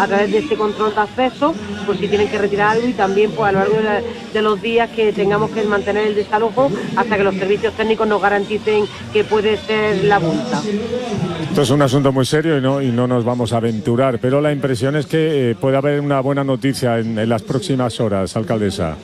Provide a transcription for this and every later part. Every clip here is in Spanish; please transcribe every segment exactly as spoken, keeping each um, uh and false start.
a través de este control de acceso, por si tienen que retirar algo, y también pues a lo largo de, de los días que tengamos que mantener el desalojo hasta que los servicios técnicos nos garanticen que puede ser la multa. Esto es un asunto muy serio y no, y no nos vamos a aventurar, pero la impresión es que eh, puede haber una buena noticia en, en las próximas horas, alcaldesa.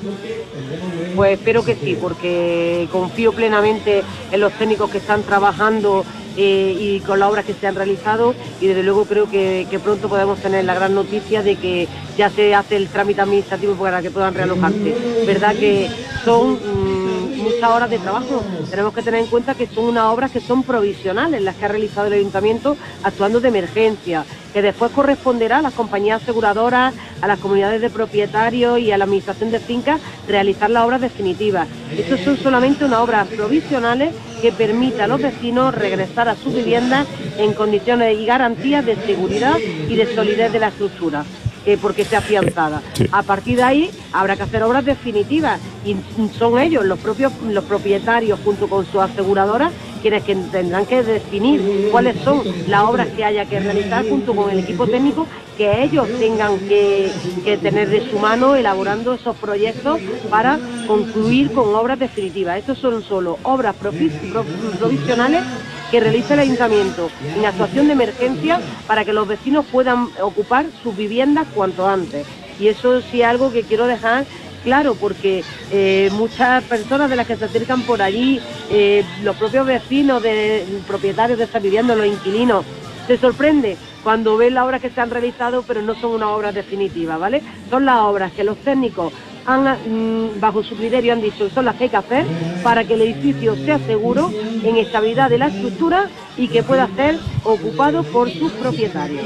Pues espero que sí, porque confío plenamente en los técnicos que están trabajando eh, y con las obras que se han realizado, y desde luego creo que, que pronto podemos tener la gran noticia de que ya se hace el trámite administrativo para que puedan realojarse. Verdad que son mmm, muchas horas de trabajo. Tenemos que tener en cuenta que son unas obras que son provisionales, las que ha realizado el ayuntamiento actuando de emergencia, que después corresponderá a las compañías aseguradoras, a las comunidades de propietarios y a la administración de fincas realizar las obras definitivas. Estos son solamente unas obras provisionales que permitan a los vecinos regresar a sus viviendas en condiciones y garantías de seguridad y de solidez de la estructura, eh, porque esté afianzada. Sí. A partir de ahí habrá que hacer obras definitivas, y son ellos, los propios los propietarios, junto con sus aseguradoras, quienes que tendrán que definir cuáles son las obras que haya que realizar junto con el equipo técnico, que ellos tengan que, que tener de su mano elaborando esos proyectos para concluir con obras definitivas. Estos son solo obras provisionales que realiza el ayuntamiento en actuación de emergencia para que los vecinos puedan ocupar sus viviendas cuanto antes. Y eso sí es algo que quiero dejar claro, porque eh, muchas personas de las que se acercan por allí, eh, los propios vecinos, de, propietarios de estas viviendas, los inquilinos, se sorprende cuando ven las obras que se han realizado, pero no son unas obras definitivas, ¿vale? Son las obras que los técnicos han, mmm, bajo su criterio, han dicho que son las que hay que hacer para que el edificio sea seguro, en estabilidad de la estructura, y que pueda ser ocupado por sus propietarios.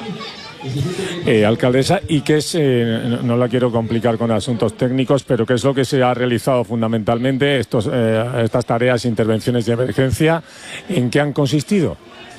Eh, alcaldesa, ¿y qué es, eh, no, no la quiero complicar con asuntos técnicos, pero qué es lo que se ha realizado fundamentalmente, estos, eh, estas tareas, intervenciones de emergencia, en qué han consistido?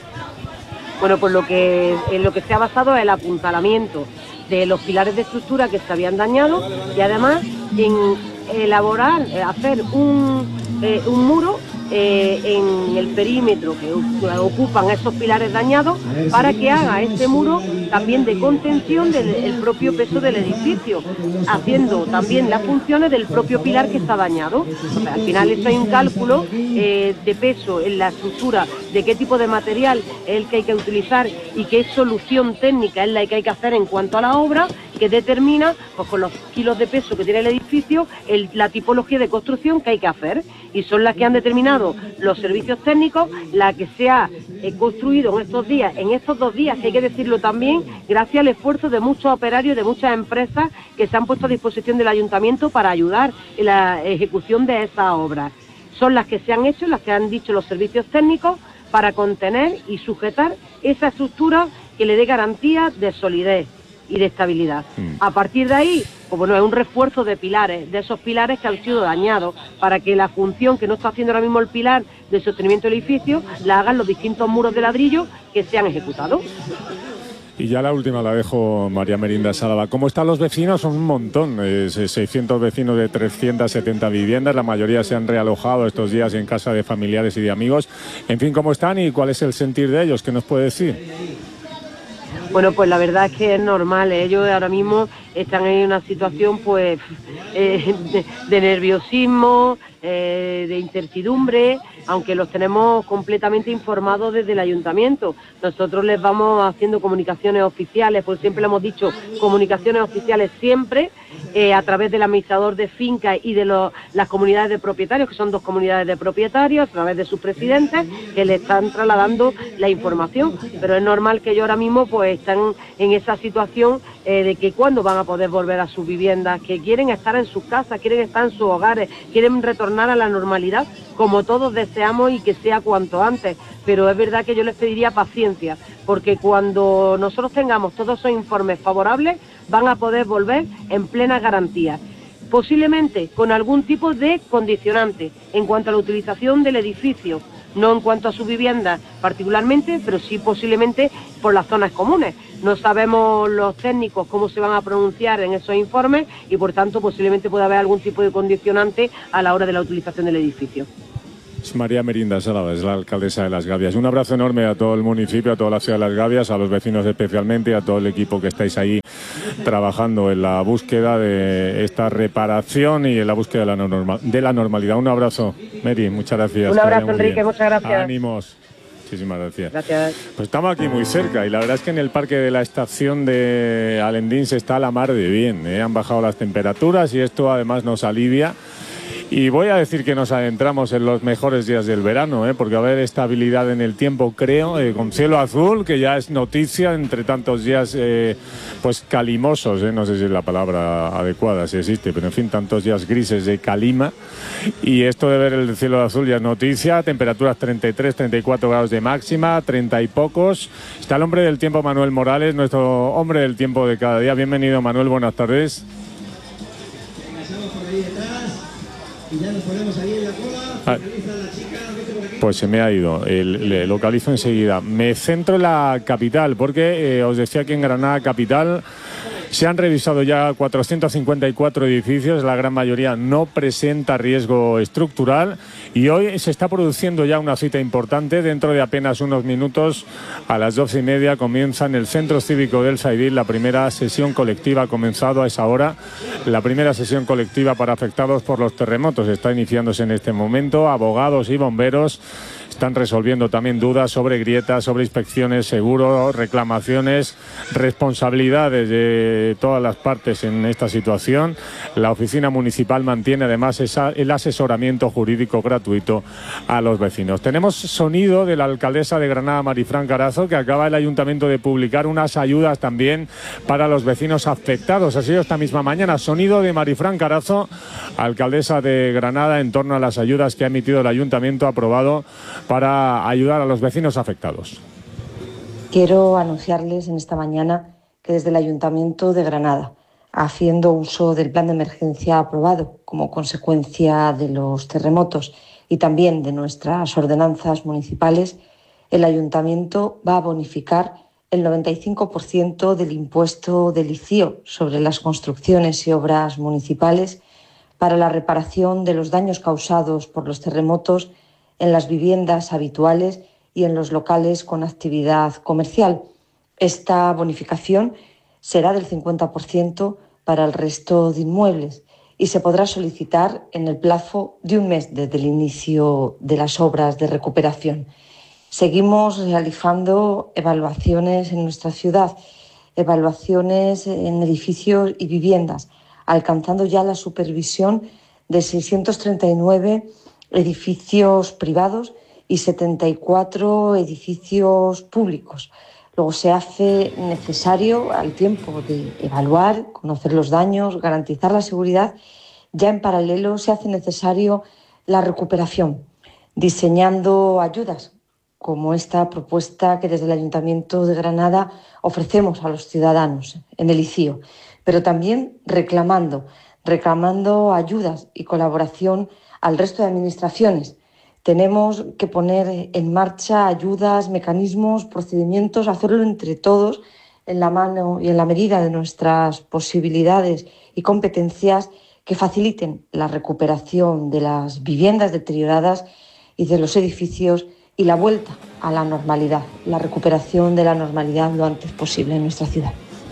Bueno, pues lo que, en lo que se ha basado es el apuntalamiento de los pilares de estructura que se habían dañado, y además en elaborar, hacer un, eh, un muro Eh, en el perímetro que ocupan esos pilares dañados, para que haga este muro también de contención del el propio peso del edificio, haciendo también las funciones del propio pilar que está dañado. O sea, al final esto hay un cálculo eh, de peso en la estructura, de qué tipo de material es el que hay que utilizar y qué solución técnica es la que hay que hacer en cuanto a la obra, que determina, pues con los kilos de peso que tiene el edificio, el, la tipología de construcción que hay que hacer, y son las que han determinado los servicios técnicos, la que se ha eh, construido en estos días, en estos dos días, que hay que decirlo también, gracias al esfuerzo de muchos operarios, de muchas empresas que se han puesto a disposición del ayuntamiento para ayudar en la ejecución de esas obras. Son las que se han hecho, las que han dicho los servicios técnicos, para contener y sujetar esa estructura que le dé garantía de solidez y de estabilidad. Mm. A partir de ahí, pues bueno, es un refuerzo de pilares, de esos pilares que han sido dañados, para que la función que no está haciendo ahora mismo el pilar de sostenimiento del edificio la hagan los distintos muros de ladrillo que se han ejecutado. Y ya la última la dejo, María Merinda Sálava. ¿Cómo están los vecinos? Son un montón, eh, seiscientos vecinos de trescientas setenta viviendas, la mayoría se han realojado estos días en casa de familiares y de amigos. En fin, ¿cómo están y cuál es el sentir de ellos? ¿Qué nos puede decir? Bueno, pues la verdad es que es normal, ellos ahora mismo están en una situación pues eh, de, de nerviosismo, eh, de incertidumbre, aunque los tenemos completamente informados desde el ayuntamiento. Nosotros les vamos haciendo comunicaciones oficiales, pues siempre le hemos dicho, comunicaciones oficiales siempre, eh, a través del administrador de fincas y de los, las comunidades de propietarios, que son dos comunidades de propietarios, a través de sus presidentes, que le están trasladando la información. Pero es normal que ellos ahora mismo pues están en esa situación eh, de que cuándo van a poder volver a sus viviendas, que quieren estar en sus casas, quieren estar en sus hogares, quieren retornar a la normalidad, como todos deseamos, y que sea cuanto antes. Pero es verdad que yo les pediría paciencia, porque cuando nosotros tengamos todos esos informes favorables, van a poder volver en plena garantía, posiblemente con algún tipo de condicionante en cuanto a la utilización del edificio, no en cuanto a su vivienda particularmente, pero sí posiblemente por las zonas comunes. No sabemos los técnicos cómo se van a pronunciar en esos informes, y por tanto posiblemente pueda haber algún tipo de condicionante a la hora de la utilización del edificio. Es María Merinda Sálava, es la alcaldesa de Las Gavias. Un abrazo enorme a todo el municipio, a toda la ciudad de Las Gavias, a los vecinos especialmente, a todo el equipo que estáis ahí trabajando en la búsqueda de esta reparación y en la búsqueda de la, norma, de la normalidad. Un abrazo, Mary, muchas gracias. Un abrazo, Enrique, bien. Muchas gracias. Ánimos. Muchísimas gracias. Gracias. Pues estamos aquí muy cerca y la verdad es que en el parque de la estación de Alendín se está a la mar de bien, ¿eh? Han bajado las temperaturas y esto además nos alivia. Y voy a decir que nos adentramos en los mejores días del verano, ¿eh? Porque va a haber estabilidad en el tiempo, creo, eh, con cielo azul, que ya es noticia entre tantos días eh, pues calimosos, ¿eh? No sé si es la palabra adecuada, si existe, pero en fin, tantos días grises de calima. Y esto de ver el cielo azul ya es noticia, temperaturas treinta y tres, treinta y cuatro grados de máxima, treinta y pocos. Está el hombre del tiempo, Manuel Morales, nuestro hombre del tiempo de cada día. Bienvenido, Manuel, buenas tardes. Y ya nos ponemos ahí en la cola, ah, la chica, pues se me ha ido, el, le localizo enseguida. Me centro en la capital, porque eh, os decía que en Granada capital se han revisado ya cuatrocientos cincuenta y cuatro edificios, la gran mayoría no presenta riesgo estructural y hoy se está produciendo ya una cita importante. Dentro de apenas unos minutos, a las doce y media, comienza en el Centro Cívico del Zaidín la primera sesión colectiva. Ha comenzado a esa hora la primera sesión colectiva para afectados por los terremotos. Está iniciándose en este momento. Abogados y bomberos están resolviendo también dudas sobre grietas, sobre inspecciones, seguros, reclamaciones, responsabilidades de todas las partes en esta situación. La oficina municipal mantiene además esa, el asesoramiento jurídico gratuito a los vecinos. Tenemos sonido de la alcaldesa de Granada, Marifran Carazo, que acaba el ayuntamiento de publicar unas ayudas también para los vecinos afectados. Ha sido esta misma mañana. Sonido de Marifran Carazo, alcaldesa de Granada, en torno a las ayudas que ha emitido el ayuntamiento aprobado para ayudar a los vecinos afectados. Quiero anunciarles en esta mañana que desde el Ayuntamiento de Granada, haciendo uso del plan de emergencia aprobado como consecuencia de los terremotos y también de nuestras ordenanzas municipales, el Ayuntamiento va a bonificar el noventa y cinco por ciento del impuesto del I C I O sobre las construcciones y obras municipales para la reparación de los daños causados por los terremotos en las viviendas habituales y en los locales con actividad comercial. Esta bonificación será del cincuenta por ciento para el resto de inmuebles y se podrá solicitar en el plazo de un mes desde el inicio de las obras de recuperación. Seguimos realizando evaluaciones en nuestra ciudad, evaluaciones en edificios y viviendas, alcanzando ya la supervisión de seiscientos treinta y nueve edificios privados y setenta y cuatro edificios públicos. Luego se hace necesario, al tiempo de evaluar, conocer los daños, garantizar la seguridad, ya en paralelo se hace necesario la recuperación, diseñando ayudas como esta propuesta que desde el Ayuntamiento de Granada ofrecemos a los ciudadanos en el I C I O, pero también reclamando, reclamando ayudas y colaboración al resto de administraciones. Tenemos que poner en marcha ayudas, mecanismos, procedimientos, hacerlo entre todos en la mano y en la medida de nuestras posibilidades y competencias que faciliten la recuperación de las viviendas deterioradas y de los edificios y la vuelta a la normalidad, la recuperación de la normalidad lo antes posible en nuestra ciudad.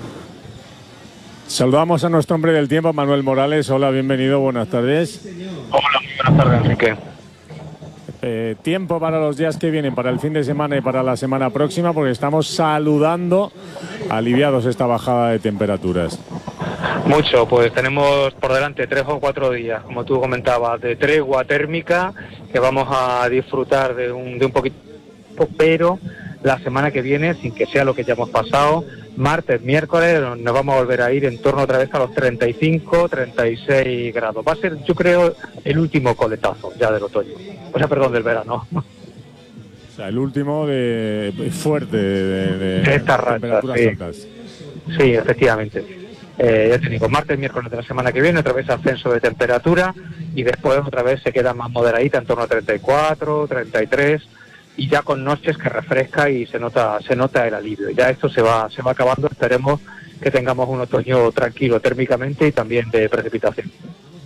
Saludamos a nuestro hombre del tiempo, Manuel Morales. Hola, bienvenido, buenas tardes. Hola, muy buenas tardes, Enrique. Eh, tiempo para los días que vienen, para el fin de semana y para la semana próxima, porque estamos saludando aliviados esta bajada de temperaturas. Mucho, pues tenemos por delante tres o cuatro días, como tú comentabas, de tregua térmica, que vamos a disfrutar de un, de un poquito, pero la semana que viene, sin que sea lo que ya hemos pasado, martes, miércoles, nos vamos a volver a ir en torno otra vez a los treinta y cinco, treinta y seis grados. Va a ser, yo creo, el último coletazo ya del otoño, o sea, perdón, del verano. O sea, el último de fuerte de, de, de esta racha, temperaturas sí. altas. Sí, efectivamente. Eh, ya te digo, martes, miércoles de la semana que viene, otra vez ascenso de temperatura y después otra vez se queda más moderadita en torno a treinta y cuatro, treinta y tres y ya con noches que refresca y se nota se nota el alivio. Ya esto se va se va acabando, esperemos que tengamos un otoño tranquilo térmicamente y también de precipitación.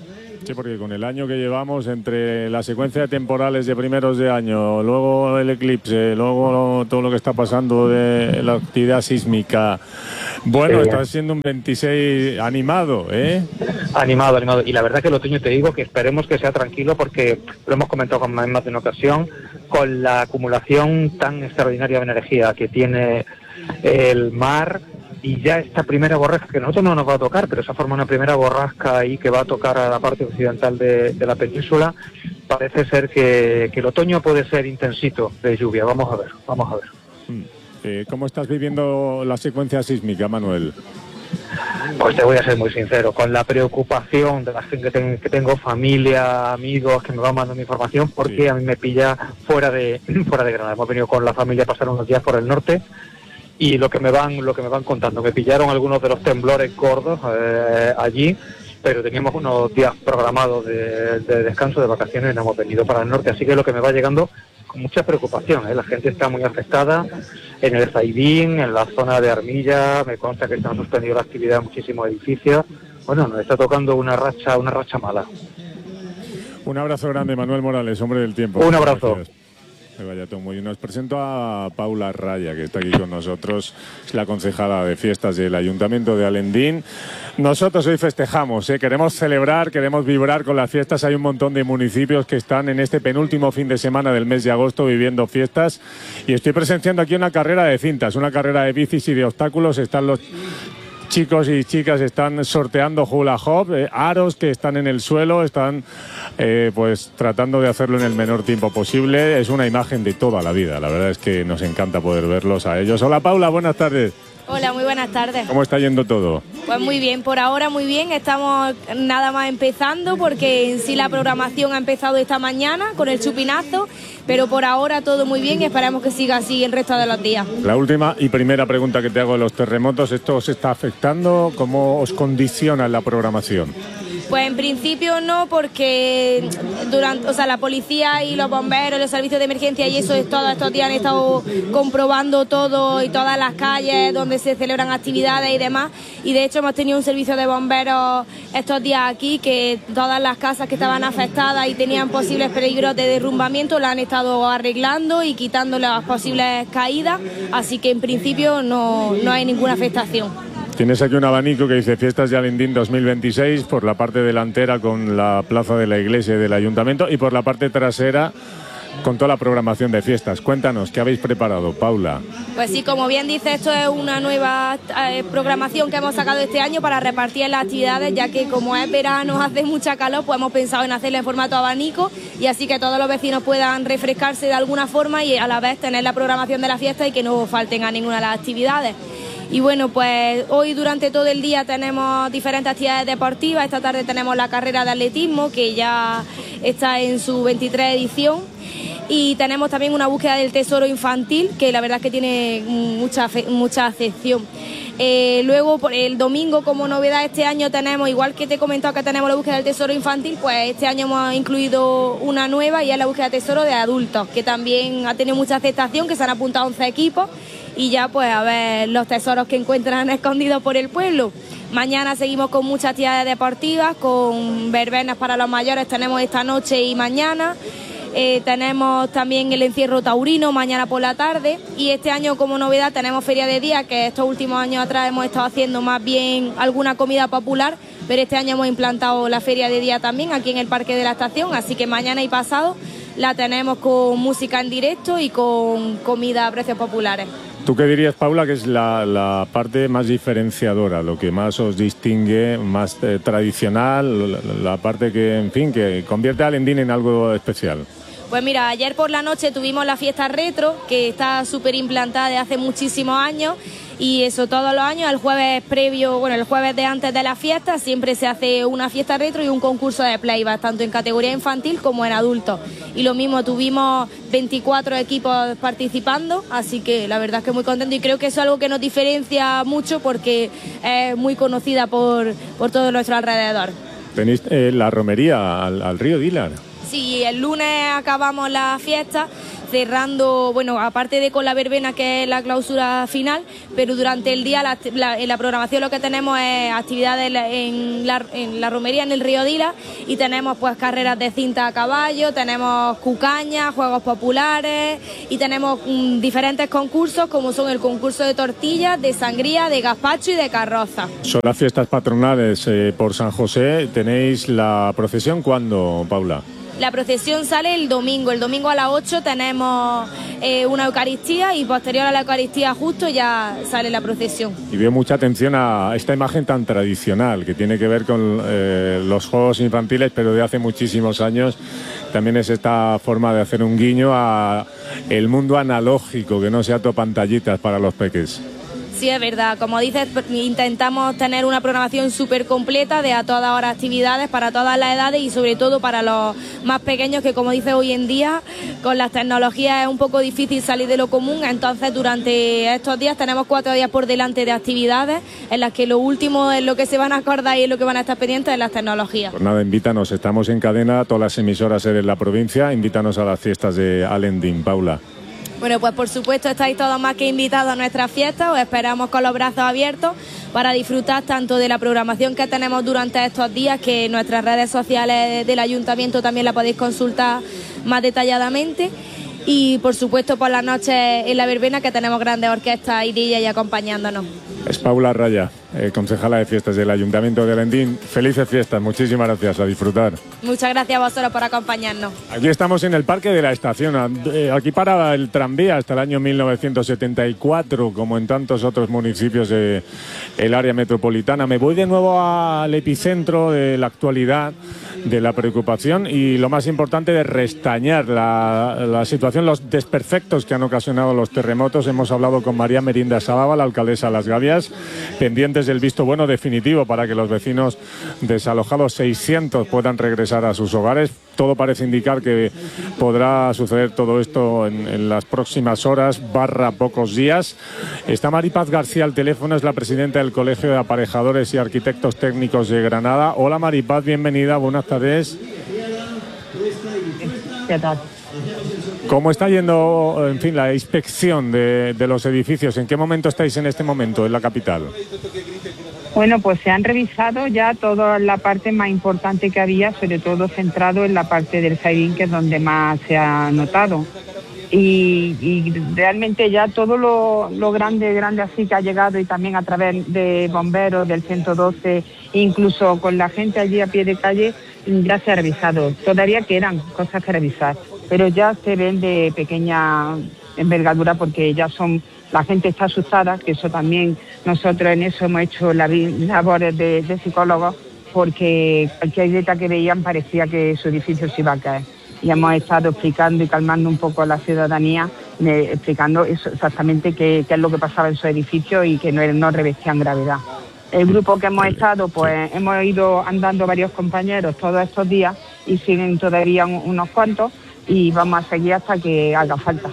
Sí, porque con el año que llevamos, entre la secuencia de temporales de primeros de año, luego el eclipse, luego todo lo que está pasando de la actividad sísmica, bueno, Sí. está siendo un veintiséis animado, ¿eh? Animado, animado. Y la verdad que el otoño, te digo que esperemos que sea tranquilo, porque lo hemos comentado con más, más de una ocasión, con la acumulación tan extraordinaria de energía que tiene el mar, y ya esta primera borrasca, que a nosotros no nos va a tocar, pero se forma una primera borrasca ahí que va a tocar a la parte occidental de, de la península, parece ser que, que el otoño puede ser intensito de lluvia. Vamos a ver, vamos a ver. Eh, ¿Cómo estás viviendo la secuencia sísmica, Manuel? Pues te voy a ser muy sincero, con la preocupación de la gente que, ten, que tengo, familia, amigos que me van mandando información, porque sí. A mí me pilla fuera de fuera de Granada. Hemos venido con la familia a pasar unos días por el norte, y lo que me van lo que me van contando, me pillaron algunos de los temblores gordos eh, allí, pero teníamos unos días programados de, de descanso, de vacaciones, y no hemos venido para el norte, así que lo que me va llegando con mucha preocupación, ¿eh? La gente está muy afectada en el Zaidín, en la zona de Armilla, me consta que se han suspendido la actividad en muchísimos edificios. Bueno, nos está tocando una racha, una racha mala. Un abrazo grande, Manuel Morales, hombre del tiempo. Un abrazo. Gracias. Vaya todo muy bien. Nos presento a Paula Raya, que está aquí con nosotros, es la concejala de fiestas del Ayuntamiento de Alendín. Nosotros hoy festejamos, ¿eh? Queremos celebrar, queremos vibrar con las fiestas. Hay un montón de municipios que están en este penúltimo fin de semana del mes de agosto viviendo fiestas, y estoy presenciando aquí una carrera de cintas, una carrera de bicis y de obstáculos. Están los chicos y chicas están sorteando hula hoop, eh, aros que están en el suelo, están eh, pues tratando de hacerlo en el menor tiempo posible. Es una imagen de toda la vida, la verdad es que nos encanta poder verlos a ellos. Hola Paula, buenas tardes. Hola, muy buenas tardes. ¿Cómo está yendo todo? Pues muy bien, por ahora muy bien, estamos nada más empezando, porque en sí la programación ha empezado esta mañana con el chupinazo, pero por ahora todo muy bien y esperamos que siga así el resto de los días. La última y primera pregunta que te hago de los terremotos, ¿esto os está afectando? ¿Cómo os condiciona la programación? Pues en principio no, porque durante, o sea, la policía y los bomberos, los servicios de emergencia y eso, todos estos días han estado comprobando todo y todas las calles donde se celebran actividades y demás, y de hecho hemos tenido un servicio de bomberos estos días aquí, que todas las casas que estaban afectadas y tenían posibles peligros de derrumbamiento las han estado arreglando y quitando las posibles caídas, así que en principio no, no hay ninguna afectación. Tienes aquí un abanico que dice Fiestas de Alendín dos mil veintiséis, por la parte delantera con la plaza de la iglesia y del ayuntamiento, y por la parte trasera con toda la programación de fiestas. Cuéntanos, ¿qué habéis preparado, Paula? Pues sí, como bien dice, esto es una nueva eh, programación que hemos sacado este año para repartir en las actividades, ya que como es verano, hace mucha calor, pues hemos pensado en hacerla en formato abanico, y así que todos los vecinos puedan refrescarse de alguna forma y a la vez tener la programación de la fiesta y que no falten a ninguna de las actividades. Y bueno, pues hoy durante todo el día tenemos diferentes actividades deportivas. Esta tarde tenemos la carrera de atletismo, que ya está en su veintitrés edición. Y tenemos también una búsqueda del tesoro infantil, que la verdad es que tiene mucha, mucha acepción. Eh, luego, por el domingo, como novedad este año tenemos, igual que te he comentado que tenemos la búsqueda del tesoro infantil, pues este año hemos incluido una nueva, y es la búsqueda del tesoro de adultos, que también ha tenido mucha aceptación, que se han apuntado once equipos, y ya pues a ver los tesoros que encuentran escondidos por el pueblo. Mañana seguimos con muchas actividades deportivas, con verbenas para los mayores tenemos esta noche y mañana. Eh, tenemos también el encierro taurino mañana por la tarde, y este año como novedad tenemos feria de día, que estos últimos años atrás hemos estado haciendo más bien alguna comida popular, pero este año hemos implantado la feria de día también aquí en el Parque de la Estación, así que mañana y pasado la tenemos con música en directo y con comida a precios populares. ¿Tú qué dirías, Paula, que es la, la parte más diferenciadora, lo que más os distingue, más eh, tradicional, la, la parte que, en fin, que convierte a Alendín en algo especial? Pues mira, ayer por la noche tuvimos la fiesta retro, que está súper implantada desde hace muchísimos años, y eso todos los años, el jueves previo, bueno, el jueves de antes de la fiesta, siempre se hace una fiesta retro y un concurso de playback, tanto en categoría infantil como en adultos. Y lo mismo, tuvimos veinticuatro equipos participando, así que la verdad es que muy contento, y creo que eso es algo que nos diferencia mucho porque es muy conocida por, por todo nuestro alrededor. Tenéis eh, la romería al, al río Dilar. Sí, el lunes acabamos la fiesta cerrando, bueno, aparte de con la verbena, que es la clausura final, pero durante el día la, la, en la programación lo que tenemos es actividades en la, en la romería, en el río Dila, y tenemos pues carreras de cinta a caballo, tenemos cucañas, juegos populares, y tenemos mm, diferentes concursos, como son el concurso de tortillas, de sangría, de gazpacho y de carroza. Son las fiestas patronales eh, por San José. ¿Tenéis la procesión cuándo, Paula? La procesión sale el domingo. El domingo a las ocho tenemos eh, una Eucaristía, y posterior a la Eucaristía justo ya sale la procesión. Y veo mucha atención a esta imagen tan tradicional que tiene que ver con eh, los juegos infantiles, pero de hace muchísimos años. También es esta forma de hacer un guiño a el mundo analógico, que no sea todo pantallitas para los peques. Sí, es verdad. Como dices, intentamos tener una programación súper completa de a todas horas actividades para todas las edades, y sobre todo para los más pequeños, que como dices, hoy en día con las tecnologías es un poco difícil salir de lo común. Entonces durante estos días tenemos cuatro días por delante de actividades en las que lo último es lo que se van a acordar y es lo que van a estar pendientes de las tecnologías. Pues nada, invítanos, estamos en cadena, todas las emisoras en la provincia, invítanos a las fiestas de Alendín, Paula. Bueno, pues por supuesto estáis todos más que invitados a nuestras fiestas. Os esperamos con los brazos abiertos para disfrutar tanto de la programación que tenemos durante estos días, que en nuestras redes sociales del Ayuntamiento también la podéis consultar más detalladamente, y por supuesto por las noches en la verbena, que tenemos grandes orquestas y D J acompañándonos. Es Paula Raya, eh, concejala de fiestas del Ayuntamiento de Alendín. Felices fiestas, muchísimas gracias, a disfrutar. Muchas gracias a vosotros por acompañarnos. Aquí estamos en el Parque de la Estación. Eh, aquí paraba el tranvía hasta el año mil novecientos setenta y cuatro, como en tantos otros municipios del área metropolitana. Me voy de nuevo al epicentro de la actualidad, de la preocupación y, lo más importante, de restañar la, la situación, los desperfectos que han ocasionado los terremotos. Hemos hablado con María Merinda Sábava, la alcaldesa de Las Gavias, pendientes del visto bueno definitivo para que los vecinos desalojados, seiscientos, puedan regresar a sus hogares. Todo parece indicar que podrá suceder todo esto en, en las próximas horas, barra pocos días. Está Maripaz García al teléfono, es la presidenta del Colegio de Aparejadores y Arquitectos Técnicos de Granada. Hola Maripaz, bienvenida, buenas tardes. ¿Qué tal? ¿Cómo está yendo, en fin, la inspección de, de los edificios? ¿En qué momento estáis en este momento en la capital? Bueno, pues se han revisado ya toda la parte más importante que había, sobre todo centrado en la parte del jardín, que es donde más se ha notado. Y, y realmente ya todo lo, lo grande, grande así que ha llegado, y también a través de bomberos, del ciento doce, incluso con la gente allí a pie de calle, ya se ha revisado. Todavía quedan cosas que revisar, pero ya se ven de pequeña envergadura, porque ya son... La gente está asustada, que eso también, nosotros en eso hemos hecho la, labores de, de psicólogos, porque cualquier grieta que veían parecía que su edificio se iba a caer. Y hemos estado explicando y calmando un poco a la ciudadanía, eh, explicando eso, exactamente qué, qué es lo que pasaba en su edificio y que no, no revestían gravedad. El grupo que hemos estado, pues hemos ido andando varios compañeros todos estos días, y siguen todavía un, unos cuantos, y vamos a seguir hasta que haga falta.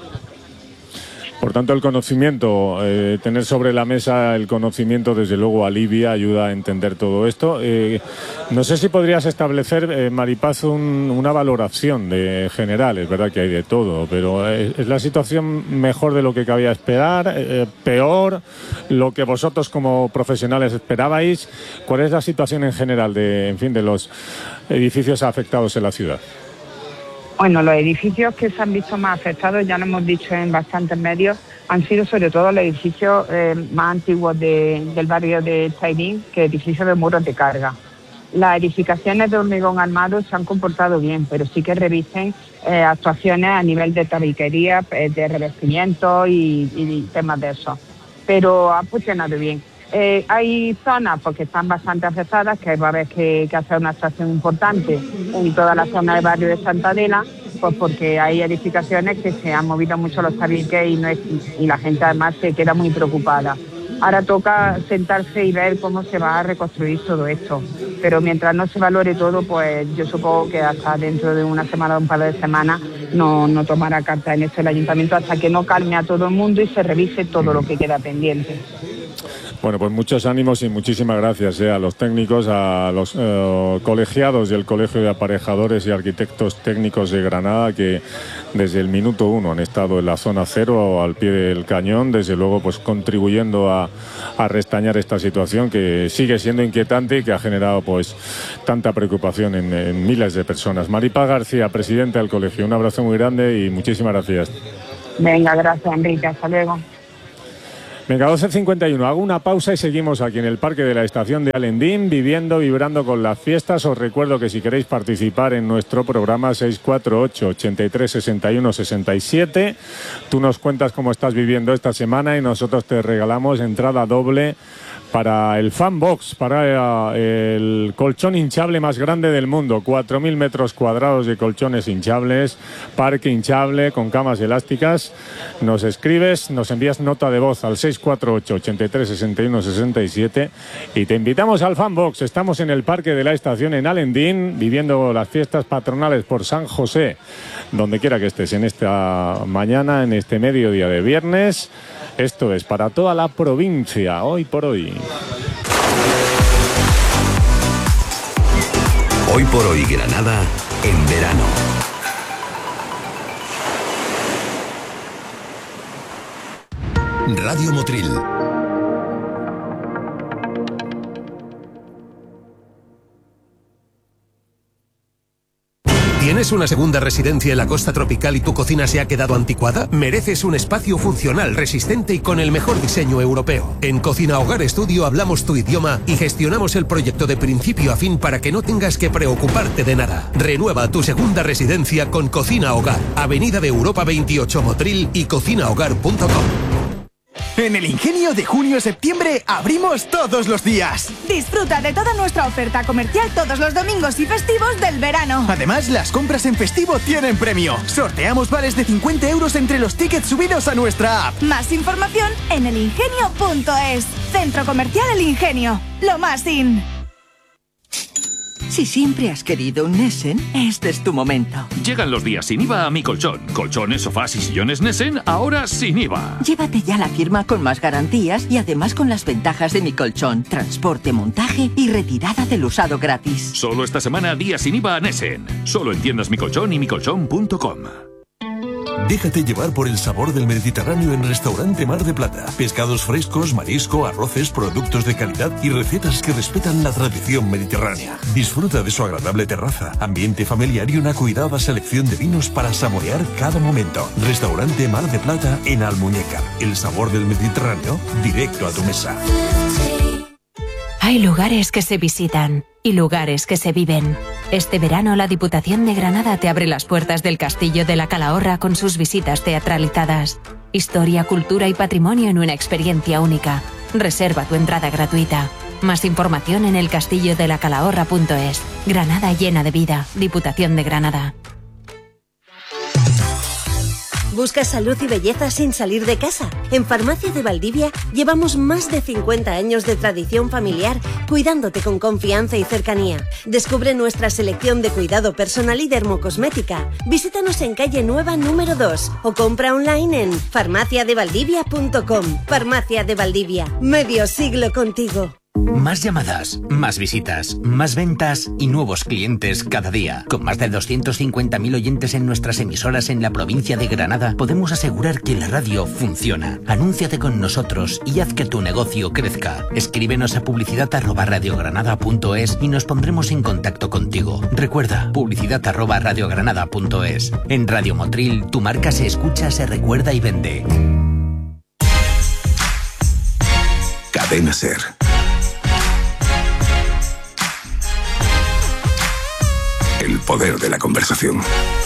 Por tanto, el conocimiento, eh, tener sobre la mesa el conocimiento, desde luego alivia, ayuda a entender todo esto. Eh, no sé si podrías establecer, eh, Maripaz, un, una valoración de general. Es verdad que hay de todo, pero ¿es, es la situación mejor de lo que cabía esperar? Eh, ¿Peor? ¿Lo que vosotros como profesionales esperabais? ¿Cuál es la situación en general de, en fin, de los edificios afectados en la ciudad? Bueno, los edificios que se han visto más afectados, ya lo hemos dicho en bastantes medios, han sido sobre todo los edificios eh, más antiguos de, del barrio de Chavín, que edificios de muros de carga. Las edificaciones de hormigón armado se han comportado bien, pero sí que revisen eh, actuaciones a nivel de tabiquería, eh, de revestimiento y, y temas de eso. Pero ha funcionado bien. Eh, hay zonas porque están bastante afectadas, que va a haber que, que hacer una actuación importante en toda la zona del barrio de Santa Adela, pues porque hay edificaciones que se han movido mucho los tabiques y, no es, y la gente además se queda muy preocupada. Ahora toca sentarse y ver cómo se va a reconstruir todo esto, pero mientras no se valore todo, pues yo supongo que hasta dentro de una semana o un par de semanas no, no tomará carta en esto el ayuntamiento, hasta que no calme a todo el mundo y se revise todo lo que queda pendiente. Bueno, pues muchos ánimos y muchísimas gracias eh, a los técnicos, a los eh, colegiados del Colegio de Aparejadores y Arquitectos Técnicos de Granada, que desde el minuto uno han estado en la zona cero, al pie del cañón, desde luego pues contribuyendo a, a restañar esta situación que sigue siendo inquietante y que ha generado pues tanta preocupación en, en miles de personas. Maripaz García, presidenta del colegio, un abrazo muy grande y muchísimas gracias. Venga, gracias, Enrique, hasta luego. Venga, doce cincuenta y uno, hago una pausa y seguimos aquí en el Parque de la Estación de Alendín, viviendo, vibrando con las fiestas. Os recuerdo que si queréis participar en nuestro programa seis cuatro ocho, ochenta y tres, sesenta y uno, sesenta y siete, tú nos cuentas cómo estás viviendo esta semana y nosotros te regalamos entrada doble para el Fan Box, para el colchón hinchable más grande del mundo, cuatro mil metros cuadrados de colchones hinchables, parque hinchable con camas elásticas. Nos escribes, nos envías nota de voz al seis cuatro ocho, ochenta y tres, sesenta y uno, sesenta y siete y te invitamos al Fan Box. Estamos en el Parque de la Estación en Alendín, viviendo las fiestas patronales por San José, donde quiera que estés en esta mañana, en este mediodía de viernes. Esto es para toda la provincia, hoy por hoy. Hoy por hoy Granada, en verano. Radio Motril. ¿Tienes una segunda residencia en la costa tropical y tu cocina se ha quedado anticuada? Mereces un espacio funcional, resistente y con el mejor diseño europeo. En Cocina Hogar Estudio hablamos tu idioma y gestionamos el proyecto de principio a fin para que no tengas que preocuparte de nada. Renueva tu segunda residencia con Cocina Hogar, Avenida de Europa veintiocho Motril y cocina hogar punto com. En el Ingenio de junio a septiembre abrimos todos los días. Disfruta de toda nuestra oferta comercial todos los domingos y festivos del verano. Además, las compras en festivo tienen premio. Sorteamos vales de cincuenta euros entre los tickets subidos a nuestra app. Más información en el ingenio punto es. Centro Comercial El Ingenio. Lo más in. Si siempre has querido un Nessen, este es tu momento. Llegan los días sin I V A a Mi Colchón. Colchones, sofás y sillones Nessen, ahora sin I V A. Llévate ya la firma con más garantías y además con las ventajas de Mi Colchón. Transporte, montaje y retirada del usado gratis. Solo esta semana, día sin I V A a Nessen. Solo en tiendas Mi Colchón y mi colchón punto com. Déjate llevar por el sabor del Mediterráneo en Restaurante Mar de Plata. Pescados frescos, marisco, arroces, productos de calidad y recetas que respetan la tradición mediterránea. Disfruta de su agradable terraza, ambiente familiar y una cuidada selección de vinos para saborear cada momento. Restaurante Mar de Plata en Almuñécar. El sabor del Mediterráneo directo a tu mesa. Hay lugares que se visitan y lugares que se viven. Este verano la Diputación de Granada te abre las puertas del Castillo de la Calahorra con sus visitas teatralizadas. Historia, cultura y patrimonio en una experiencia única. Reserva tu entrada gratuita. Más información en el castillo de la calahorra punto es. Granada llena de vida. Diputación de Granada. ¿Buscas salud y belleza sin salir de casa? En Farmacia de Valdivia llevamos más de cincuenta años de tradición familiar cuidándote con confianza y cercanía. Descubre nuestra selección de cuidado personal y dermocosmética. Visítanos en calle Nueva número dos o compra online en farmacia de valdivia punto com. Farmacia de Valdivia, medio siglo contigo. Más llamadas, más visitas, más ventas y nuevos clientes cada día. Con más de doscientos cincuenta mil oyentes en nuestras emisoras en la provincia de Granada, podemos asegurar que la radio funciona. Anúnciate con nosotros y haz que tu negocio crezca. Escríbenos a publicidad arroba radiogranada punto es y nos pondremos en contacto contigo. Recuerda, publicidad arroba radiogranada punto es. En Radio Motril, tu marca se escucha, se recuerda y vende. Cadena Ser. El poder de la conversación.